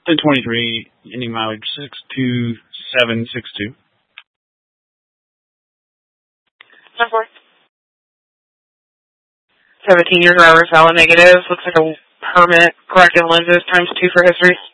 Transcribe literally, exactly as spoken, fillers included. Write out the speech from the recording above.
ten twenty-three, ending mileage six two seven six two. ten four. seventeen, your driver's valid negative. Looks like a permit, corrected lenses, times two for history.